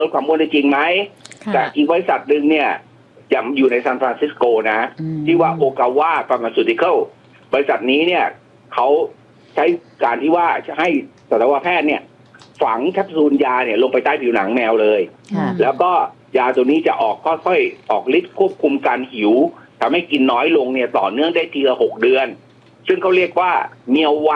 ลดความอ้วนได้จริงไหมแต่อีกบริษัทหนึ่งเนี่ยจะอยู่ในซานฟรานซิสโกนะที่ว่าโอกาวาฟาร์มาซูติคอลบริษัทนี้เนี่ยเขาใช้การที่ว่าจะให้สัตวแพทย์เนี่ยฝังแคปซูลยาเนี่ยลงไปใต้ผิวหนังแมวเลยแล้วก็ยาตัวนี้จะออกค่อยๆออกฤทธิ์ควบคุมการหิวทำให้กินน้อยลงเนี่ยต่อเนื่องได้ทีละ6 เดือนซึ่งเขาเรียกว่าเมียววัน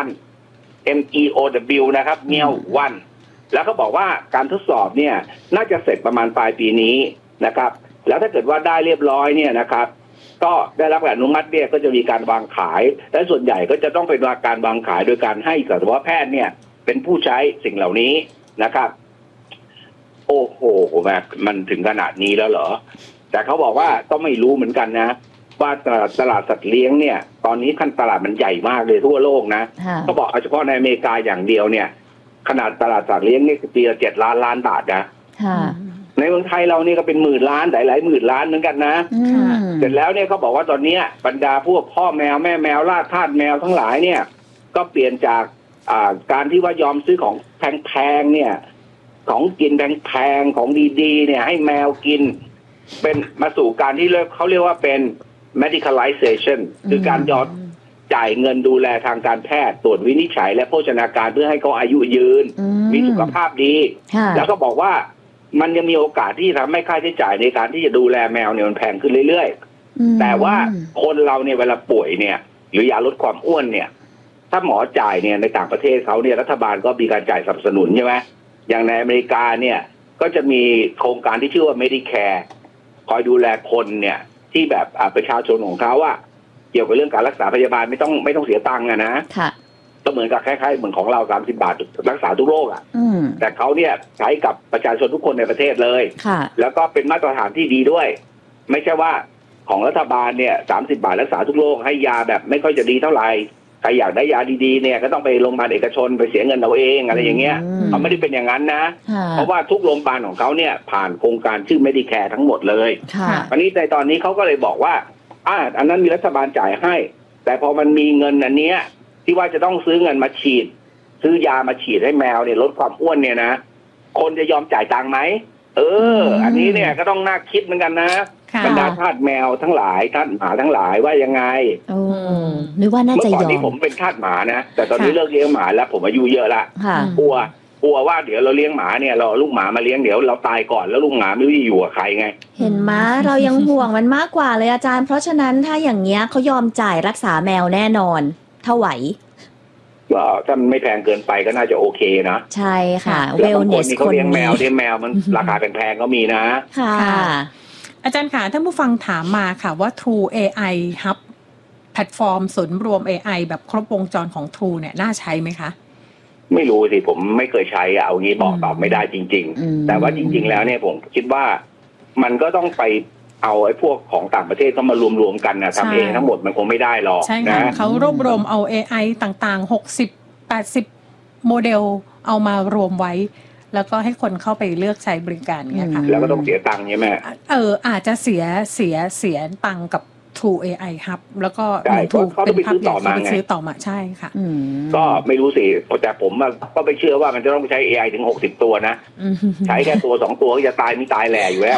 MEOW นะครับเมียววันแล้วเขาบอกว่าการทดสอบเนี่ยน่าจะเสร็จประมาณปลายปีนี้นะครับแล้วถ้าเกิดว่าได้เรียบร้อยเนี่ยนะครับก็ได้รับการอนุมัติเนี่ยก็จะมีการวางขายและส่วนใหญ่ก็จะต้องเป็นการวางขายโดยการให้สัตวแพทย์เนี่ยเป็นผู้ใช้สิ่งเหล่านี้นะครับโอ้โหมันถึงขนาดนี้แล้วเหรอแต่เขาบอกว่าก็ไม่รู้เหมือนกันนะว่าตลาดสัตว์เลี้ยงเนี่ยตอนนี้ขั้นตลาดมันใหญ่มากเลยทั่วโลกนะเขาบอกเฉพาะในอเมริกาอย่างเดียวเนี่ยขนาดตลาดสัตว์เลี้ยงนี่ปีละ7 ล้านบาทนะในเมืองไทยเรานี่ก็เป็นหมื่นล้านหลายหมื่นล้านเหมือนกันนะเสร็จแล้วเนี่ยเขาบอกว่าตอนนี้บรรดาพวกพ่อแมวแม่แมวล่าทาสแมวทั้งหลายเนี่ยก็เปลี่ยนจากการที่ว่ายอมซื้อของแพงๆเนี่ยของกินแพงๆของดีๆเนี่ยให้แมวกินเป็นมาสู่การที่เขาเรียกว่าเป็น medicalization คือการยอมจ่ายเงินดูแลทางการแพทย์ตรวจวินิจฉัยและโภชนาการเพื่อให้เขาอายุยืนมีสุขภาพดีแล้วก็บอกว่ามันยังมีโอกาสที่ทำให้ค่าใช้จ่ายในการที่จะดูแลแมวเนี่ยมันแพงขึ้นเรื่อยๆแต่ว่าคนเราเนี่ยเวลาป่วยเนี่ยหรือยาลดความอ้วนเนี่ยถ้าหมอจ่ายเนี่ยในต่างประเทศเขาเนี่ยรัฐบาลก็มีการจ่ายสนับสนุนใช่ไหมอย่างในอเมริกาเนี่ยก็จะมีโครงการที่ชื่อว่า Medicare คอยดูแลคนเนี่ยที่แบบประชาชนของเขาว่าเกี่ยวกับเรื่องการรักษาพยาบาลไม่ต้องเสียตังค์นะก็เหมือนกับคล้ายๆเหมือนของเรา30 บาทรักษาทุกโรคแต่เขาเนี่ยใช้กับประชาชนทุกคนในประเทศเลยแล้วก็เป็นมาตรฐานที่ดีด้วยไม่ใช่ว่าของรัฐบาลเนี่ย30 บาทรักษาทุกโรคให้ยาแบบไม่ค่อยจะดีเท่าไหร่ใครอยากได้ยาดีๆเนี่ยก็ต้องไปโรงพยาบาลเอกชนไปเสียเงินเอาเองอะไรอย่างเงี้ยเขาไม่ได้เป็นอย่างนั้นนะเพราะว่าทุกโรงพยาบาลของเขาเนี่ยผ่านโครงการชื่อ Medicare ทั้งหมดเลยอันนี้ในตอนนี้เขาก็เลยบอกว่าอันนั้นมีรัฐบาลจ่ายให้แต่พอมันมีเงินอันเนี้ยที่ว่าจะต้องซื้อเงินมาฉีดซื้อยามาฉีดให้แมวเนี่ยลดความอ้วนเนี่ยนะคนจะยอมจ่ายตังค์ไหมอันนี้เนี่ยก็ต้องน่าคิดเหมือนกันนะบรรดาทาสแมวทั้งหลายทาสหมาทั้งหลายว่ายังไงนึกว่าน่าจะยอมเมื่อก่อนนี้ผมเป็นทาสหมานะแต่ตอนนี้เลิกเลี้ยงหมาแล้วผมอายุเยอะละกลัวว่าเดี๋ยวเราเลี้ยงหมาเนี่ยเราลูกหมามาเลี้ยงเดี๋ยวเราตายก่อนแล้วลูกหมาไม่รู้จะอยู่กับใครไงเห็นไหมเรายังห่วงมันมากกว่าเลยอาจารย์เพราะฉะนั้นถ้าอย่างเงี้ยเขายอมจ่ายรักษาแมวแน่นอนถ้าไหวถ้ามันไม่แพงเกินไปก็น่าจะโอเคนะใช่ค่ะเวลเนสคนเลี้ยงแมวมันราคาแพงๆก็มีนะค่ะอาจารย์ค่ะท่านผู้ฟังถามมาค่ะว่า True AI Hub แพลตฟอร์มศูนย์รวม AI แบบครบวงจรของ True เนี่ยน่าใช้ไหมคะไม่รู้สิผมไม่เคยใช้เอางี้บอกตอบไม่ได้จริงๆแต่ว่าจริงๆแล้วเนี่ยผมคิดว่ามันก็ต้องไปเอาไอ้พวกของต่างประเทศเข้ามารวมๆกันนะทำเองทั้งหมดมันคงไม่ได้หรอกใช่ค่ะเขารวบรวมเอา AI ต่างๆ60-80โมเดลเอามารวมไว้แล้วก็ให้คนเข้าไปเลือกใช้บริการเนี่ยค่ะแล้วก็ต้องเสียตังค์ใช่ไหมอาจจะเสียตังค์กับ True AI Hub แล้วก็ True เป็นภาพใหญ่ไปซื้อต่อมาใช่ค่ะก็ไม่รู้สิแต่ผมก็ไม่เชื่อว่ามันจะต้องใช้ AI ถึง60 ตัวนะใช้แค่ตัว2 ตัวก็จะตายไม่ตายแหล่อยู่แล้ว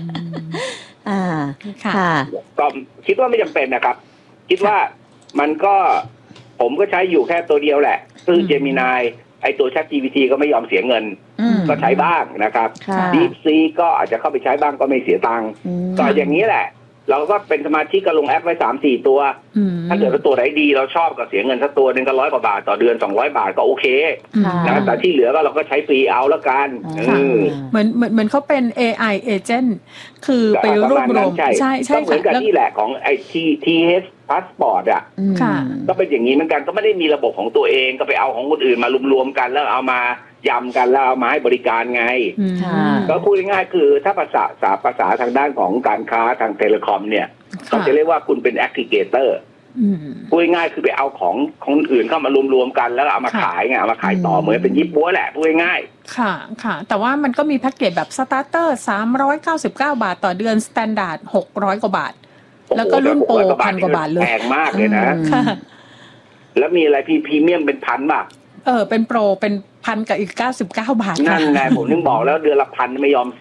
ค่ะก็คิดว่าไม่จำเป็นนะครับคิดว่ามันก็ผมก็ใช้อยู่แค่ตัวเดียวแหละคือ Gemini ไอตัว ChatGPT ก็ไม่ยอมเสียเงินก็ใช้บ้างนะครับ DeepSeek ก็อาจจะเข้าไปใช้บ้างก็ไม่เสียตังค์ก็อย่างนี้แหละเราก็เป็นสมาชิกก็ลงแอปไว้ 3-4 ตัวถ้าเกิดว่าตัวไหนดีเราชอบก็เสียเงินสักตัวนึงก็100 กว่าบาทต่อเดือน200 บาทก็โอเคนะแต่ที่เหลือก็เราก็ใช้ฟรีเอาแล้วกันเหมือนเขาเป็น AI agent คือไปรวบรวมใช่ก็เหมือนกับที่แหละของไอ้ TH Passport อ่ะก็เป็นอย่างนี้เหมือนกันก็ไม่ได้มีระบบของตัวเองก็ไปเอาของคนอื่นมารวมๆกันแล้วเอามายำกันแล้วเอามาให้บริการไงก็พูดง่ายๆคือถ้าภาษาทางด้านของการค้าทางเทเลคอมเนี่ยเขาจะเรียกว่าคุณเป็นแอ g ก r ิเกเตอร์พูดง่ายๆคือไปเอาของอื่นเข้ามารวมๆกันแล้วเอามาขายไงเอามาขายต่อเหมือนเป็นยิบบัวแหละพูดง่ายค่ะแต่ว่ามันก็มีแพ็กเกจแบบสตาร์เตอร์399 บาทต่อเดือนสแตนดาร์ด600 กว่าบาทแล้วก็รุ่นโปร1,000 กว่าบาทเลยแพงมากเลยนะแล้วมีอะไรพรีเมียมเป็น1,000 บาทเป็นโปร 1,000กับอีก99 บาทนั่นไงผมถึงบอกแล้วเดือนละ1,000ไม่ยอม